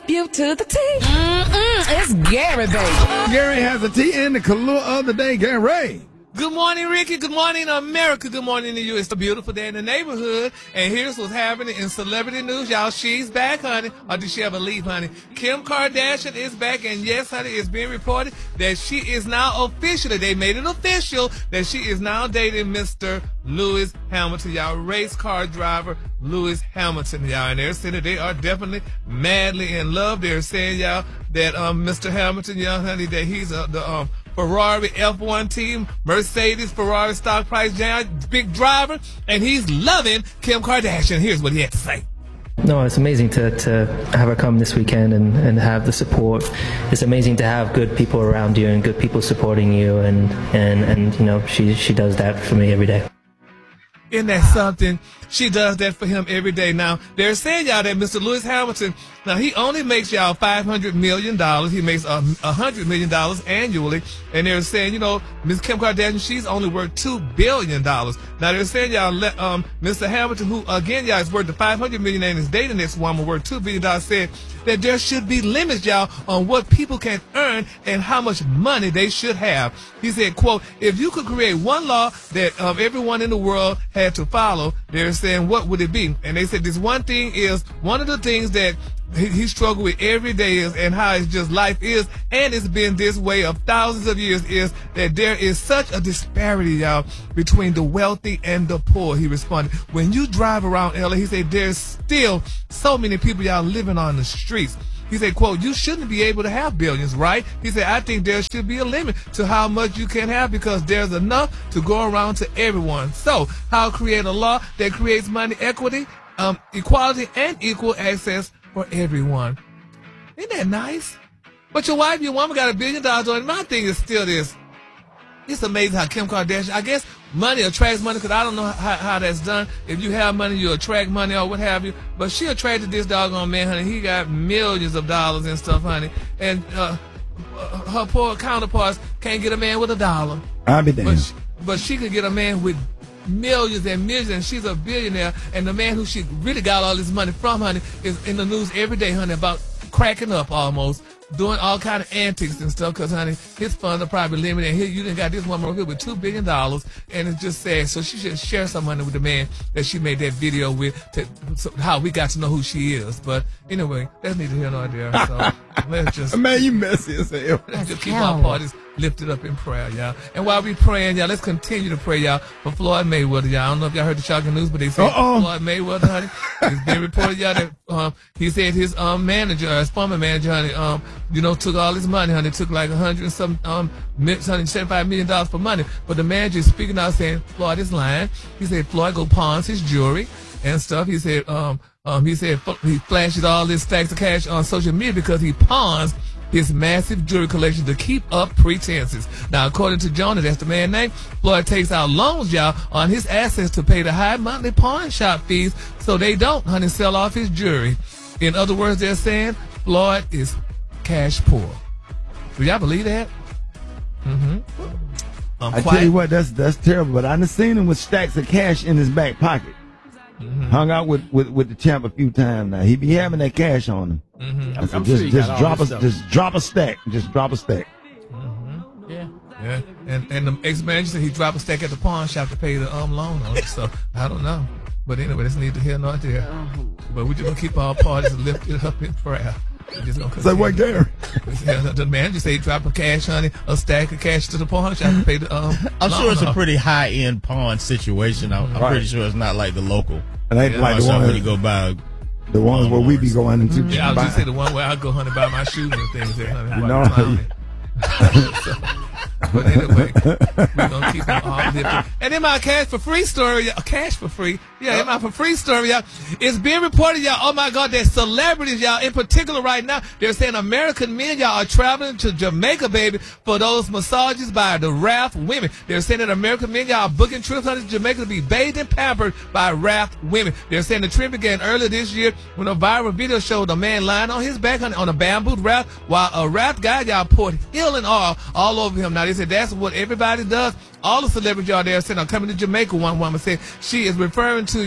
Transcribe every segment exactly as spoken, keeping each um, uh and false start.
you to the T. Mm-mm, it's Gary, baby. Gary has a T in the Kahlua of the day. Gary. Good morning, Ricky. Good morning, America. Good morning to you. It's a beautiful day in the neighborhood. And here's what's happening in celebrity news. Y'all, she's back, honey. Or did she ever leave, honey? Kim Kardashian is back. And yes, honey, it's being reported that she is now officially, they made it official, that she is now dating Mister Lewis Hamilton, y'all. Race car driver Lewis Hamilton, y'all. And they're saying that they are definitely madly in love. They're saying, y'all, that um, Mister Hamilton, y'all, honey, that he's uh, the um. Ferrari F one team, Mercedes, Ferrari stock price giant, big driver, and he's loving Kim Kardashian. Here's what he had to say. No, it's amazing to, to have her come this weekend and, and have the support. It's amazing to have good people around you and good people supporting you, and, and, and you know, she, she does that for me every day. Isn't that something? She does that for him every day. Now, they're saying, y'all, that Mister Lewis Hamilton, now he only makes, y'all, five hundred million dollars. He makes uh, one hundred million dollars annually. And they're saying, you know, Miss Kim Kardashian, she's only worth two billion dollars. Now, they're saying, y'all, let, um, Mister Hamilton, who, again, y'all, is worth the five hundred million dollars and is dating this woman worth two billion dollars, said that there should be limits, y'all, on what people can earn and how much money they should have. He said, quote, if you could create one law that um, everyone in the world had to follow, they're saying, what would it be? And they said this one thing is, one of the things that he, he struggled with every day is, and how it's just life is, and it's been this way of thousands of years, is that there is such a disparity, y'all, between the wealthy and the poor. He responded, when you drive around L A, he said, there's still so many people, y'all, living on the streets. He said, quote, you shouldn't be able to have billions, right? He said, I think there should be a limit to how much you can have because there's enough to go around to everyone. So how create a law that creates money equity, um, equality, and equal access for everyone. Isn't that nice? But your wife, your woman got a billion dollars on it. My thing is still this. It's amazing how Kim Kardashian, I guess money attracts money because I don't know how, how that's done. If you have money, you attract money or what have you. But she attracted this doggone man, honey. He got millions of dollars and stuff, honey. And uh, her poor counterparts can't get a man with a dollar. I'll be damned. But she, but she could get a man with millions and millions, and she's a billionaire. And the man who she really got all this money from, honey, is in the news every day, honey, about cracking up almost, doing all kind of antics and stuff, because, honey, his funds are probably limited. And here you done got this woman over here with two billion dollars, and it's just sad. So she should share some money with the man that she made that video with, to, so how we got to know who she is. But anyway, that's neither here nor there. So let's just... Man, you messy as hell. Let's just keep our parties lifted up in prayer, y'all. And while we praying, y'all, let's continue to pray, y'all, for Floyd Mayweather, y'all. I don't know if y'all heard the shocking news, but they said Uh-oh. Floyd Mayweather, honey, it's been reported, y'all, that um, he said his um, manager, his former manager, honey, um, you know, took all his money, honey, took like a hundred and some, um, seventy-five million dollars for money. But the manager is speaking out saying Floyd is lying. He said Floyd go pawns his jewelry and stuff. He said, um, um, he said he flashes all this stacks of cash on social media because he pawns his massive jewelry collection to keep up pretenses. Now, according to Jonah, that's the man's name, Floyd takes out loans, y'all, on his assets to pay the high monthly pawn shop fees so they don't, honey, sell off his jewelry. In other words, they're saying Floyd is cash poor. Do y'all believe that? Mm-hmm. Um, I tell you what, that's that's terrible. But I done seen him with stacks of cash in his back pocket. Mm-hmm. Hung out with, with, with the champ a few times now. He be having that cash on him. Mm-hmm. I'm, I'm just sure just drop a stuff. just drop a stack. Just drop a stack. Mm-hmm. Yeah. Yeah. And and the ex-manager said he dropped a stack at the pawn shop to pay the um loan on it. So I don't know. But anyway, that's neither here nor there. But we just gonna keep our parties lifted up in prayer. Just gonna Say what, Gary? The manager said he dropped a cash, honey, a stack of cash to the pawn shop to pay the um. I'm loan sure it's off. a pretty high end pawn situation. I'm, I'm right. pretty sure it's not like the local. And ain't Yeah, like the one one when you go buy. the ones where we be going into. Yeah, I was buy. just say the one where I go, honey, buy my shoes and things there, honey. You know, so, but anyway, we're gonna keep them all lifted. And in my cash for free story, y'all, cash for free, yeah, in my for free story, y'all, it's being reported, y'all. Oh my God, that celebrities, y'all, in particular right now, they're saying American men, y'all, are traveling to Jamaica, baby, for those massages by the Raft women. They're saying that American men, y'all, are booking trips to Jamaica to be bathed and pampered by Raft women. They're saying the trip began earlier this year when a viral video showed a man lying on his back on, on a bamboo raft while a raft guy, y'all, poured healing oil all over him. Now, they said that's what everybody does. All the celebrities, y'all, there saying, I'm coming to Jamaica. One woman said she is referring to, y'all,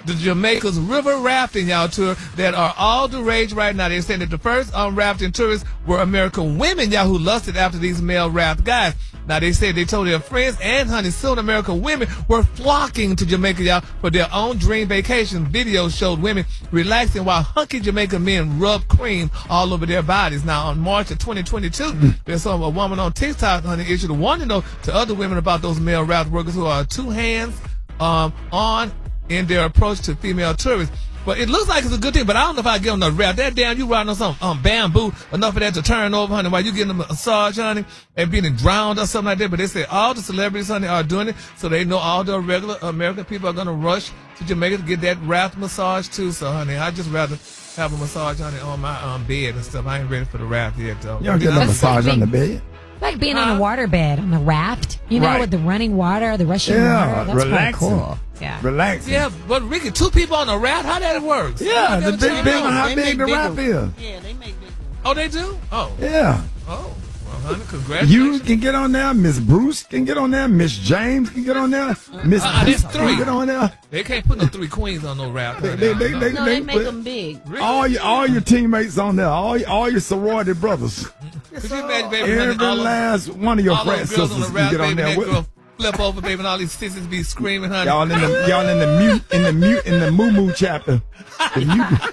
the Jamaica's river rafting, y'all, tour that are all the rage right now. They're saying that the first um, rafting tourists were American women, y'all, who lusted after these male raft guys. Now, they said they told their friends and, honey, soon American women were flocking to Jamaica, y'all, for their own dream vacation. Videos showed women relaxing while hunky Jamaican men rubbed cream all over their bodies. Now, on March of twenty twenty-two, there's some a woman on TikTok, honey, issued a warning note to other women about those male raft workers who are two hands um, on in their approach to female tourists. But it looks like it's a good thing, but I don't know if I get on the raft. That damn, you riding on some um, bamboo, enough of that to turn over, honey, while you getting a massage, honey, and being drowned or something like that. But they say all the celebrities, honey, are doing it, so they know all the regular American people are going to rush to Jamaica to get that raft massage, too. So, honey, I'd just rather have a massage, honey, on my um, bed and stuff. I ain't ready for the raft yet, though. You don't get no massage on the bed? Like being on a water bed on the raft, you know, Right. with the running water, the rushing Yeah, water. That's relaxing. quite cool. Yeah. Relaxing. Yeah, but Ricky, two people on a raft, how that works? Yeah, the big How big on how They big make the raft bigger- is. Yeah, they make big. Oh, they do? Oh, Yeah. oh. Well, honey, congratulations. You can get on there. Miss Bruce can get on there. Miss James can get on there. Miss Uh, there's can three. get on there. They can't put no three queens on no raft. They, honey. they, they, No. they, No, they they make put them big. all your all your teammates on there. All your, all your sorority brothers. Could you imagine, baby, honey, Every all of- last one of your all frat those girls on sisters the can raft, get on baby, there that with girl flip over, baby, and all these sisters be screaming, honey. y'all in the y'all in the mute in the mute in the moo moo chapter. The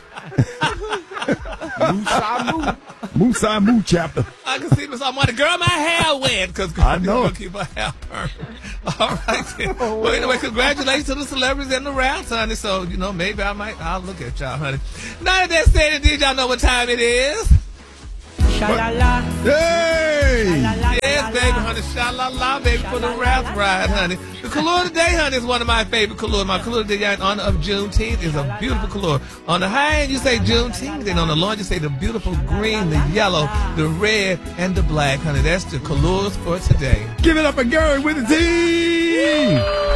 mute. Musa Moo chapter. I can see Miss Armani, girl, my hair wet, because I know. gonna keep her hair permed. All right, then. Well, anyway, congratulations to the celebrities and the rafts, honey. So, you know, maybe I might, I'll look at y'all, honey. Now that that's said, did y'all know what time it is? Sha-la-la. Hey! Yes, baby, honey. Sha-la-la, baby, for the raft ride, honey. The color today, honey, is one of my favorite colors. My color today in honor of Juneteenth is a beautiful color. On the high end, you say Juneteenth. Then on the low end, you say the beautiful green, the yellow, the red, and the black, honey. That's the colors for today. Give it up for Gary with the team!